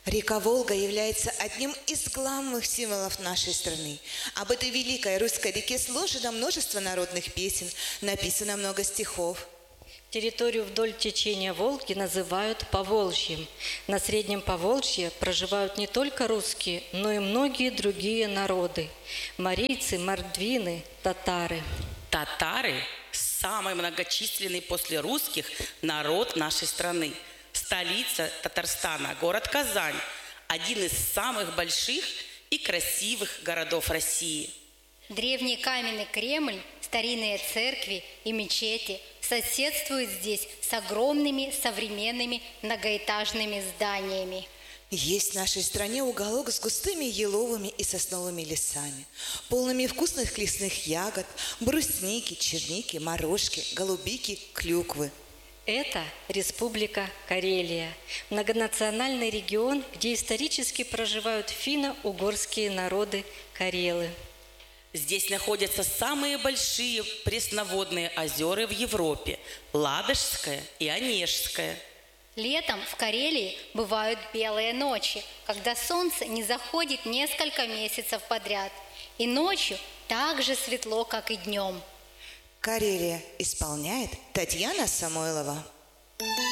Река Волга является одним из главных символов нашей страны. Об этой великой русской реке сложено множество народных песен, написано много стихов. Территорию вдоль течения Волги называют Поволжьем. На Среднем Поволжье проживают не только русские, но и многие другие народы. Марийцы, мордвины, татары. Татары – самый многочисленный после русских народ нашей страны. Столица Татарстана – город Казань, один из самых больших и красивых городов России. Древний каменный Кремль, старинные церкви и мечети соседствуют здесь с огромными современными многоэтажными зданиями. Есть в нашей стране уголок с густыми еловыми и сосновыми лесами, полными вкусных лесных ягод, брусники, черники, морожки, голубики, клюквы. Это Республика Карелия, многонациональный регион, где исторически проживают финно-угорские народы карелы. Здесь находятся самые большие пресноводные озера в Европе – Ладожское и Онежское. Летом в Карелии бывают белые ночи, когда солнце не заходит несколько месяцев подряд. И ночью так же светло, как и днем. Карелия исполняет Татьяна Самойлова.